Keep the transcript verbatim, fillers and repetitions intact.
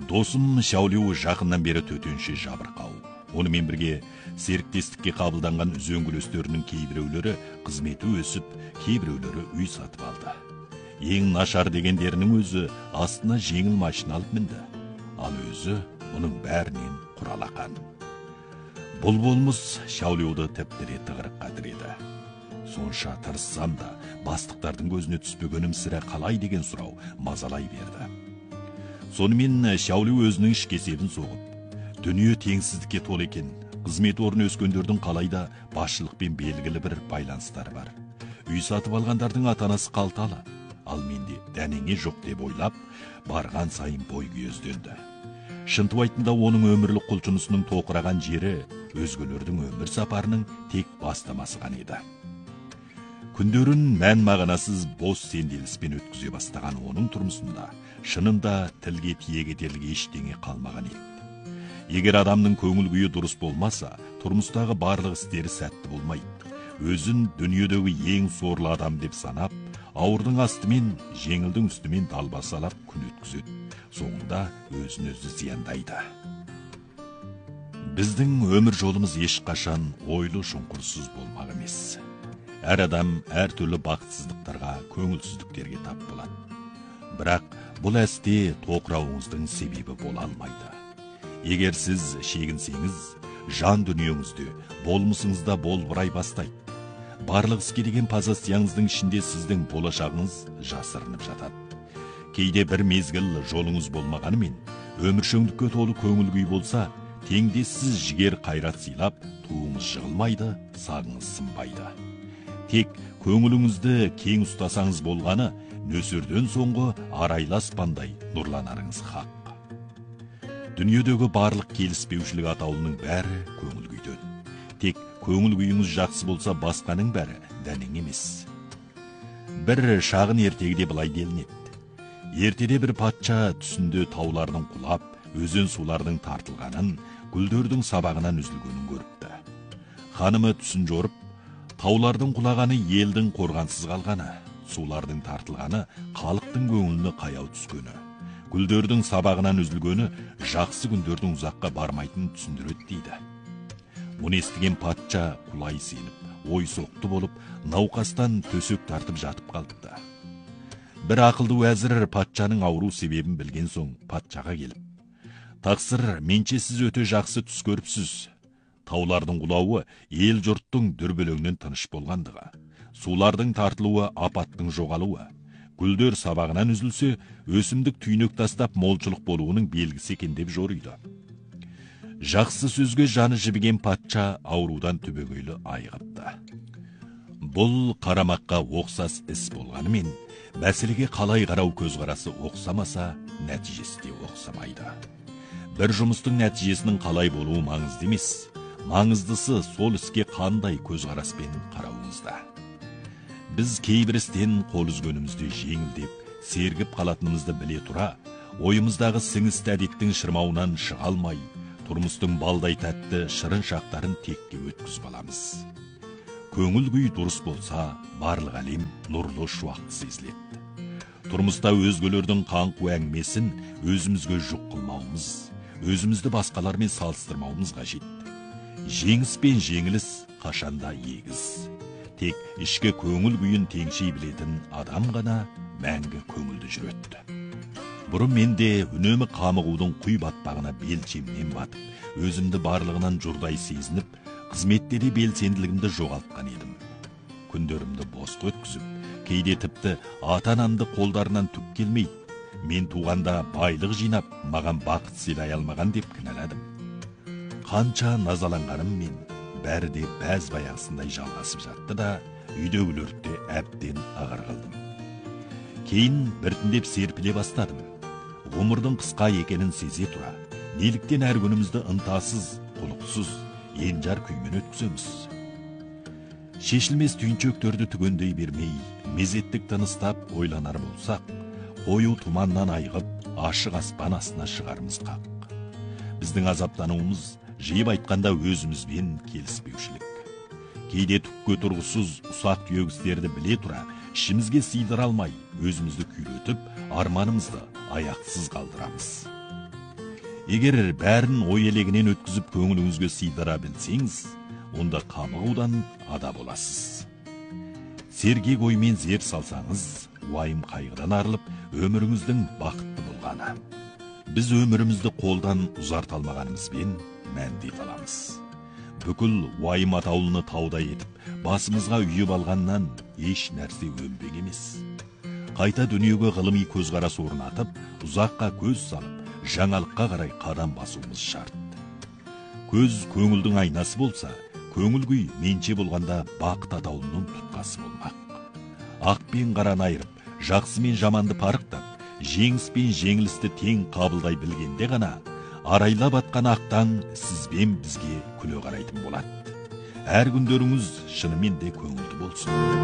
Досым Шаулю жақыннан бері төтенше жабырқау. Онымен бірге серіктестікке қабылданған үзеңгілестерінің кейбіреулері қызметі өсіп, кейбіреулері үй сатып алды. Ең нашар дегендерінің өзі астына жеңіл машина алып мінді. Ал өзі мұның бәрінен құралақан. Бұл болмыс Шаулюды тіптіре тығырыққа тіреді. Сонша тырыссам да, бастықтардың көзіне түспегенім сірә қалай деген сұрау мазалай берді. Сонымен Шаулю өзінің ішкі есебін соғып, дүние теңсіздікке толы екен, қызмет орны өскендердің қалайда басшылықпен белгілі бір байланыстары бар. Үй сатып алғандардың ата-анасы қалталы, ал менде дәнеңе жоқ деп ойлап, барған сайын бой күйезденді. Шынтуайтында оның өмірлік құлшынысының тоқыраған жері өзгелердің өмір сапарының тек бастамасы ғана еді. Күндерін мән мағынасыз бос сенделіспен өткізе бастаған оның тұрмысында шынында тілге тиек етерлік ештеңе қалмаған еді. Егер адамның көңіл күйі дұрыс болмаса, тұрмыстағы барлық істері сәтті болмайды. Өзін дүниедегі ең сорлы адам деп санап, ауырдың астымен, жеңілдің үстімен далбасалап күн өткізеді. Соңында өзін өзі зияндайды. Біздің өмір жолымыз ешқашан ойлы шұңқырсыз болмақ емес. Әр адам әр түрлі бақытсыздықтарға, көңілсіздіктерге тап болады. Бірақ бұл әсте тоқырауыңыздың себебі бола алмайды. Егер сіз шегінсеңіз, жан дүниеңізде, болмысыңызда болбырай бастайды. Барлық іске деген позицияңыздың ішінде сіздің болашағыңыз жасырынып жатады. Кейде бір мезгіл жолыңыз болмағанымен, өміршеңдікке толы көңіл күй болса, теңдессіз жігер қайрат сыйлап, туыңыз жығылмайды, сағыңыз сынбайды. Тек көңіліңізді кең ұстасаңыз болғаны, нөсерден соңғы арайласпандай нұрланарыңыз хақ. Дүниедегі барлық келіспеушілік атаулының бәрі көңіл күйден. Тек көңіл күйіңіз жақсы болса, басқаның бәрі дәнең емес. Бір шағын ертегіде былай делінеді. Ертеде бір патша түсінде таулардың құлап, өзен сулардың тартылғанын, гүлдердің сабағынан үзілгенін көріпті. Ханымы түсін жорып, таулардың құлағаны елдің қорғансыз қалғаны, сулардың тартылғаны халықтың көңіліне қаяу түскені, гүлдердің сабағынан үзілгені жақсы күндердің ұзаққа бармайтынын түсіндіреді дейді. Мұны естіген патша құлай сеніп, ой соқты болып, науқастан төсек тартып жатып қалыпты. Бір ақылды уәзір патшаның ауру себебін білген соң патшаға келіп: "Тақсыр, менше сіз өте жақсы түс көріпсіз. Таулардың құлауы ел жұрттың дүрбелеңнен тыныш болғандығы, сулардың тартылуы апаттың жоғалуы, гүлдер сабағынан үзілсе, өсімдік түйнек тастап молшылық болуының белгісі екен" деп жориды. Жақсы сөзге жаны жібіген патша аурудан түбегейлі айығыпты. Бұл қарамаққа оқсас іс болғанымен, мәселеге қалай қарау көзқарасы оқсамаса, нәтижесі де оқсамайды. Бір жұмыстың нәтижесінің қалай болуы маңызды емес, маңыздысы сол іске қандай көзқараспен қарауыңызда. Біз кейбір істен қол үзгенімізде жеңілдеп, сергіп қалатынымызды біле тұра, ойымыздағы сіңісті әдеттің шырмауынан шыға алмай, тұрмыстың балдай тәтті шырын шақтарын текке өткізіп аламыз. Көңіл күй дұрыс болса, барлық әлем нұрлы шуақты сезіледі. Тұрмыста өзгелердің қаңқу әңгімесін өзімізге жүк қылмауымыз, өзімізді басқалармен салыстырмауымыз қажет. Жеңіс пен жеңіліс қашанда егіз. Тек ішкі көңіл күйін теңшей білетін адам ғана мәңгі көңілді жүреді. Бұрын менде үнемі қамығудың құй батпағына белшемнен батып, өзімді барлығынан жұрдай сезініп, қызметте де белсенділігімді жоғалтқан едім. Күндерімді бос өткізіп, кейде тіпті ата-анамды қолдарынан түк келмейді. Мен туғанда байлық жинап, маған бақыт сыйлай алмаған деп кінәладым. Қанша назаланғаным мен, бәрі де бәз баяғысындай жалғасып жатты да, үйдегілерді әбден ағыр қылдым. Кейін біртіндеп серпіле бастадым. Ғұмырдың қысқа екенін сезе тұра, неліктен әр күнімізді ынтасыз, құлықсыз, енжар күймен өткіземіз. Шешілмес түйіншектерді түгендей бермей, мезеттік тыныстап ойланар болсақ, қою тұманнан айығып, ашық аспан астына шығарымыз қақ. Біздің азаптануымыз, жиып айтқанда өзімізбен келіспеушілік. Кейде түкке тұрғысыз ұсақ түйегістерді біле тұра, ішімізге сыйдыра алмай, өзімізді күйретіп, арманымызды аяқсыз қалдырамыз. Егер бәрін ой елегінен өткізіп көңіліңізге сыйдыра білсеңіз, онда қамығудан ада боласыз. Сергек оймен зер салсаңыз, уайым қайғыдан арылып, өміріңіздің бақытты болғаны. Біз өмірімізді қолдан ұзарта алмағанымызбен мәнде аламыз. Бүкіл уайым атаулыны таудай етіп, басымызға үйіп алғаннан еш нәрсе өнбек емес. Қайта дүниеге ғылыми көзқарас орнатып, ұзаққа көз салып, жаңалыққа қарай қадам басуымыз шарт. Көз көңілдің айнасы болса, көңіл күй менше болғанда бақыт атаулының тұтқасы болмақ. Ақ пен қараны айырып, жақсы мен жаманды парықтап, жеңіс пен жеңілісті тең қабылдай білгенде ғана, арайлап атқан ақтаң сізбен бізге күле қарайтын болады. Әр күндеріңіз шынымен де көңілді болсын.